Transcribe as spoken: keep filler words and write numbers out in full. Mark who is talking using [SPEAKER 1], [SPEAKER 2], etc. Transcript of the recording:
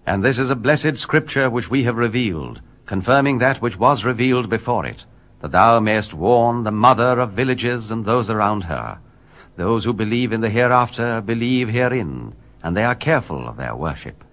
[SPEAKER 1] And this is a blessed scripture which we have revealed, confirming that which was revealed before it, that thou mayest warn the mother of villages and those around her. Those who believe in the hereafter believe herein, and they are careful of their worship.